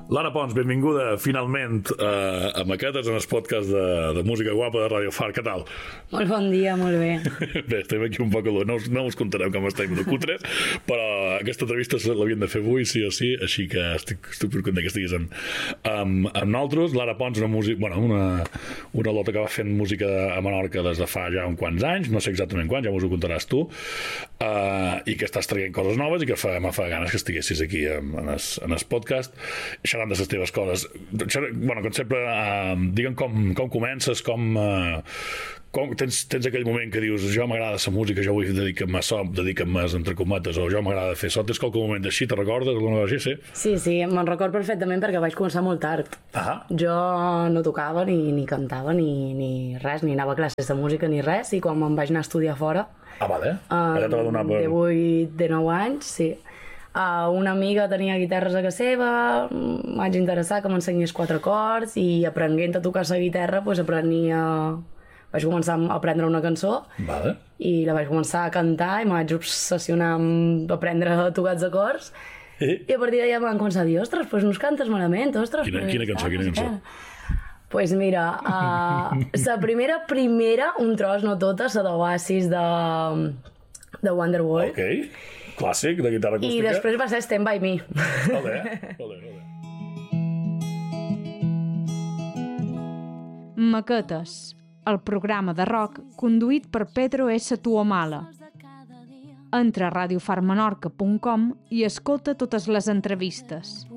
Lara Pons, benvinguda finalment a Maquetes, en el podcast de música guapa de Radio Far. Què tal? Molt bon dia, molt bé. Bé, estem aquí un poc a l'hora. No us contarem com estem de cutres, però aquesta entrevista l'havíem de fer avui, sí o sí, així que estic content que estiguis amb nosaltres. Lara Pons, una lota que va fent música a Menorca des de fa ja uns quants anys, no sé exactament quan, ja us ho contaràs tu, i que estàs traient coses noves i que me fa ganes que estiguessis aquí en el podcast xerrant de les teves coses. Com sempre, digue'm com comences, com tens aquell moment que dius jo m'agrada la música, jo vull dedicar-me a això, dedicar-me entre cometes, o jo m'agrada fer això. Tens qualque moment així, te recordes? Alguna cosa així, sí? Sí, me'n record perfectament perquè vaig començar molt tard. Jo no tocava ni cantava ni res, ni anava a classes de música ni res, i quan me'n vaig anar a estudiar fora vale. Allà te va donar per... de 8, de 9 anys, sí. Una amiga tenia guitarres a casa seva, vaig interessar que m'ensenyés 4 acords i aprenent a tocar la guitarra vaig començar a aprendre una cançó, vale. I la vaig començar a cantar i me vaig obsessionar amb aprendre a tocar els acords i a partir d'allà em van començar a dir ostres, doncs no us cantes malament, ostres. Quina cançó? Pues mira, la primera, un tros, no tota, la d'Oasis de Wonderwall. Ok. Clàssic, de guitarra acústica. I després va ser Stand By Me. Vale. Maquetes, el programa de rock conduït per Pedro S. Tuomala. Entra a radiofarmenorca.com i escolta totes les entrevistes.